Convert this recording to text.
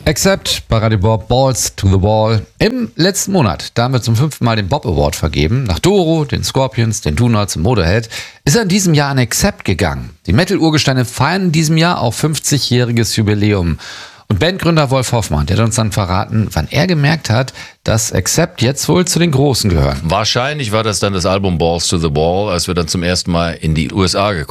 Accept bei Radio Bob, Balls to the Wall. Im letzten Monat, da haben wir zum 5. Mal den Bob Award vergeben. Nach Doro, den Scorpions, den Donuts und Motorhead ist er in diesem Jahr an Accept gegangen. Die Metal-Urgesteine feiern in diesem Jahr auch 50-jähriges Jubiläum. Und Bandgründer Wolf Hoffmann, der hat uns dann verraten, wann er gemerkt hat, dass Accept jetzt wohl zu den Großen gehören. Wahrscheinlich war das dann das Album Balls to the Wall, als wir dann zum ersten Mal in die USA gekommen